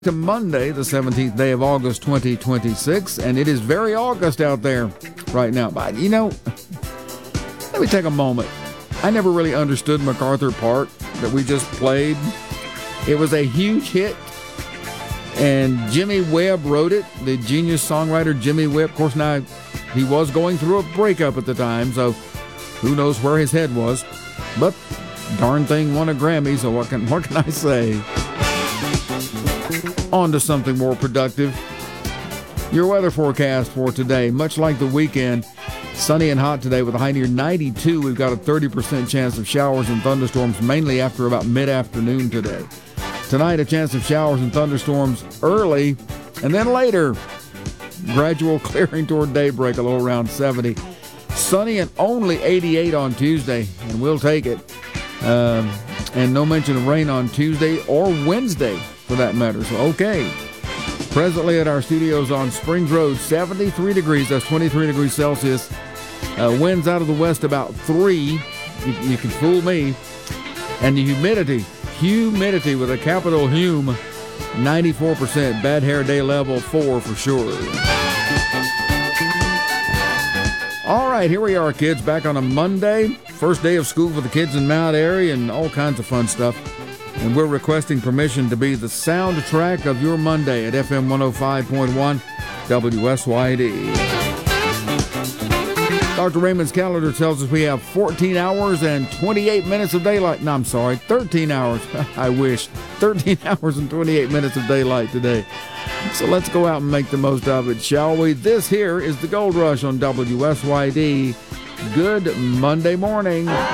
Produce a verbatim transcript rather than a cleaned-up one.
To Monday, the seventeenth day of August, twenty twenty-six, and it is very August out there right now. But, you know, let me take a moment. I never really understood MacArthur Park that we just played. It was a huge hit, and Jimmy Webb wrote it, the genius songwriter Jimmy Webb. Of course, now he was going through a breakup at the time, so who knows where his head was. But darn thing won a Grammy, so what can, what can I say? On to something more productive. Your weather forecast for today, much like the weekend, sunny and hot today with a high near ninety-two. We've got a thirty percent chance of showers and thunderstorms, mainly after about mid-afternoon today. Tonight, a chance of showers and thunderstorms early, and then later, gradual clearing toward daybreak, a little around seventy. Sunny and only eighty-eight on Tuesday, and we'll take it. Um, and no mention of rain on Tuesday or Wednesday, for that matter. So, okay. Presently at our studios on Springs Road, seventy-three degrees. That's twenty-three degrees Celsius. Uh, winds out of the west about three. You, you can fool me. And the humidity, humidity with a capital Hume, ninety-four percent. Bad hair day level four for sure. All right, here we are, kids, back on a Monday. First day of school for the kids in Mount Airy and all kinds of fun stuff. And we're requesting permission to be the soundtrack of your Monday at F M one oh five point one W S Y D. Doctor Raymond's calendar tells us we have fourteen hours and twenty-eight minutes of daylight. No, I'm sorry, thirteen hours. I wish. thirteen hours and twenty-eight minutes of daylight today. So let's go out and make the most of it, shall we? This here is the Gold Rush on W S Y D. Good Monday morning.